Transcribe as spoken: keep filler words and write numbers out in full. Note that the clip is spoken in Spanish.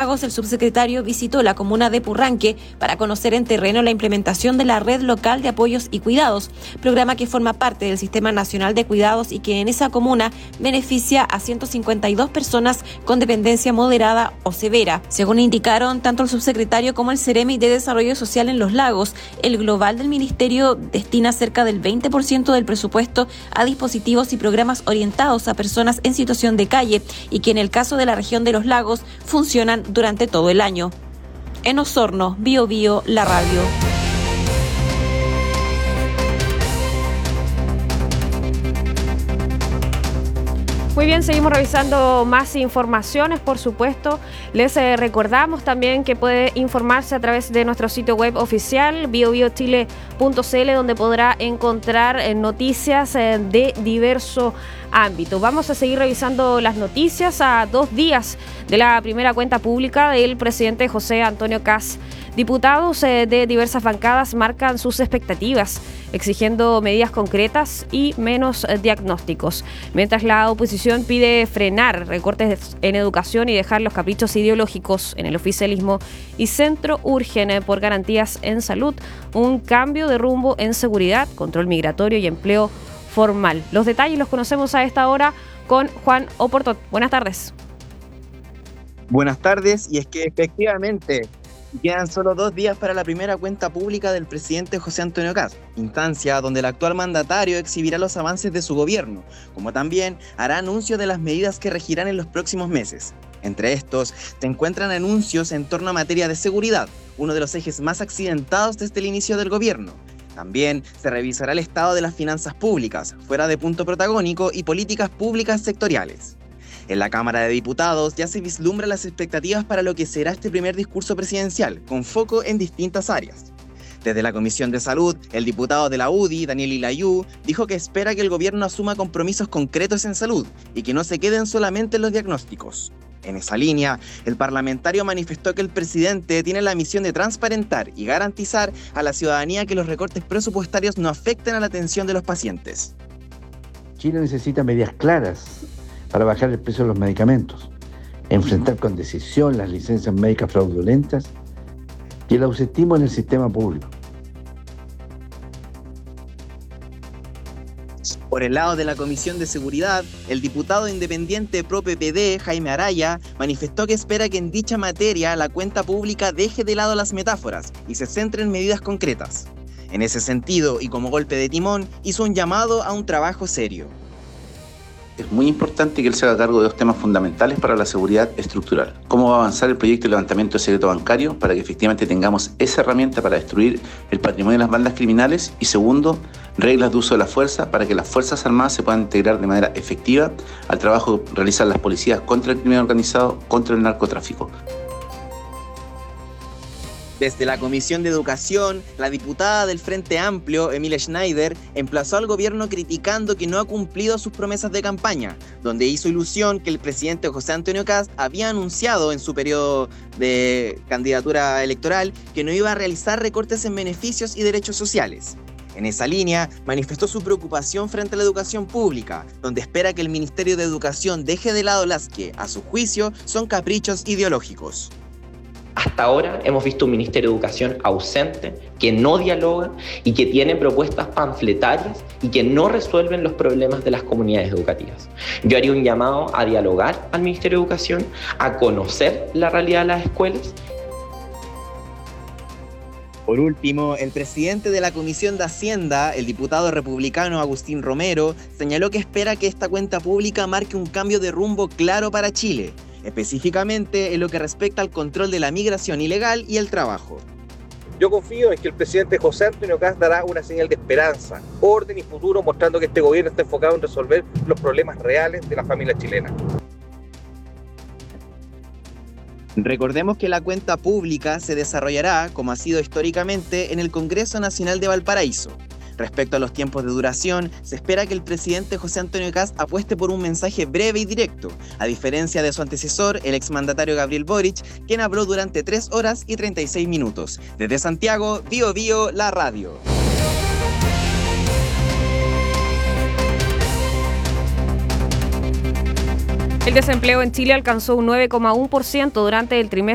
Lagos, el subsecretario visitó la comuna de Purranque para conocer en terreno la implementación de la Red Local de Apoyos y Cuidados, programa que forma parte del Sistema Nacional de Cuidados y que en esa comuna beneficia a ciento cincuenta y dos personas con dependencia moderada o severa. Según indicaron tanto el subsecretario como el Ceremi de Desarrollo Social en Los Lagos, el global del ministerio destina cerca del veinte por ciento del presupuesto a dispositivos y programas orientados a personas en situación de calle y que en el caso de la región de Los Lagos funcionan durante todo el año. En Osorno, Bio Bio, la radio. Muy bien, seguimos revisando más informaciones, por supuesto. Les eh, recordamos también que puede informarse a través de nuestro sitio web oficial, bio bio chile punto c l, donde podrá encontrar eh, noticias eh, de diverso ámbito. Vamos a seguir revisando las noticias a dos días de la primera cuenta pública del presidente José Antonio Kast. Diputados eh, de diversas bancadas marcan sus expectativas, exigiendo medidas concretas y menos eh, diagnósticos, mientras la oposición pide frenar recortes en educación y dejar los caprichos ideológicos en el oficialismo, y Centro urgen eh, por garantías en salud, un cambio de rumbo en seguridad, control migratorio y empleo formal. Los detalles los conocemos a esta hora con Juan Oportot. Buenas tardes. Buenas tardes, y es que efectivamente quedan solo dos días para la primera cuenta pública del presidente José Antonio Kast, instancia donde el actual mandatario exhibirá los avances de su gobierno, como también hará anuncios de las medidas que regirán en los próximos meses. Entre estos se encuentran anuncios en torno a materia de seguridad, uno de los ejes más accidentados desde el inicio del gobierno. También se revisará el estado de las finanzas públicas, fuera de punto protagónico, y políticas públicas sectoriales. En la Cámara de Diputados ya se vislumbran las expectativas para lo que será este primer discurso presidencial, con foco en distintas áreas. Desde la Comisión de Salud, el diputado de la U D I, Daniel Ilayú, dijo que espera que el gobierno asuma compromisos concretos en salud y que no se queden solamente en los diagnósticos. En esa línea, el parlamentario manifestó que el presidente tiene la misión de transparentar y garantizar a la ciudadanía que los recortes presupuestarios no afecten a la atención de los pacientes. Chile necesita medidas claras para bajar el precio de los medicamentos, enfrentar con decisión las licencias médicas fraudulentas y el ausentismo en el sistema público. Por el lado de la Comisión de Seguridad, el diputado independiente pro P P D, Jaime Araya, manifestó que espera que en dicha materia la cuenta pública deje de lado las metáforas y se centre en medidas concretas. En ese sentido, y como golpe de timón, hizo un llamado a un trabajo serio. Es muy importante que él se haga cargo de dos temas fundamentales para la seguridad estructural. Cómo va a avanzar el proyecto de levantamiento de secreto bancario para que efectivamente tengamos esa herramienta para destruir el patrimonio de las bandas criminales. Y segundo, reglas de uso de la fuerza para que las Fuerzas Armadas se puedan integrar de manera efectiva al trabajo que realizan las policías contra el crimen organizado, contra el narcotráfico. Desde la Comisión de Educación, la diputada del Frente Amplio, Emilia Schneider, emplazó al gobierno criticando que no ha cumplido sus promesas de campaña, donde hizo ilusión que el presidente José Antonio Kast había anunciado en su periodo de candidatura electoral que no iba a realizar recortes en beneficios y derechos sociales. En esa línea, manifestó su preocupación frente a la educación pública, donde espera que el Ministerio de Educación deje de lado las que, a su juicio, son caprichos ideológicos. Hasta ahora hemos visto un Ministerio de Educación ausente, que no dialoga y que tiene propuestas panfletarias y que no resuelven los problemas de las comunidades educativas. Yo haría un llamado a dialogar al Ministerio de Educación, a conocer la realidad de las escuelas. Por último, el presidente de la Comisión de Hacienda, el diputado republicano Agustín Romero, señaló que espera que esta cuenta pública marque un cambio de rumbo claro para Chile, específicamente en lo que respecta al control de la migración ilegal y el trabajo. Yo confío en que el presidente José Antonio Kast dará una señal de esperanza, orden y futuro, mostrando que este gobierno está enfocado en resolver los problemas reales de la familia chilena. Recordemos que la cuenta pública se desarrollará, como ha sido históricamente, en el Congreso Nacional de Valparaíso. Respecto a los tiempos de duración, se espera que el presidente José Antonio Kast apueste por un mensaje breve y directo, a diferencia de su antecesor, el exmandatario Gabriel Boric, quien habló durante tres horas y treinta y seis minutos. Desde Santiago, Bio Bio, la radio. El desempleo en Chile alcanzó un nueve coma uno por ciento durante el trimestre